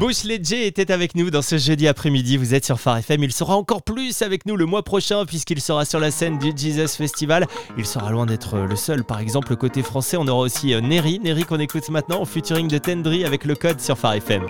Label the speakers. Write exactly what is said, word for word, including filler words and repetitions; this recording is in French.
Speaker 1: Bush Leger était avec nous dans ce jeudi après-midi. Vous êtes sur Phare F M. Il sera encore plus avec nous le mois prochain puisqu'il sera sur la scène du Jesus Festival. Il sera loin d'être le seul. Par exemple, côté français, on aura aussi Neri. Neri qu'on écoute maintenant en featuring de Tendry avec Le Code sur Phare F M.